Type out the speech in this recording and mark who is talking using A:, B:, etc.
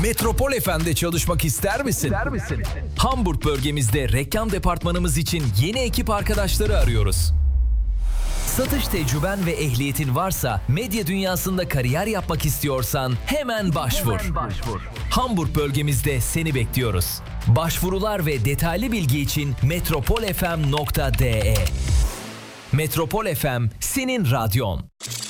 A: Metropol FM'de çalışmak ister misin? Hamburg bölgemizde reklam departmanımız için yeni ekip arkadaşları arıyoruz. Satış tecrüben ve ehliyetin varsa, medya dünyasında kariyer yapmak istiyorsan hemen başvur. Hamburg bölgemizde seni bekliyoruz. Başvurular ve detaylı bilgi için metropolfm.de. Metropol FM senin radyon.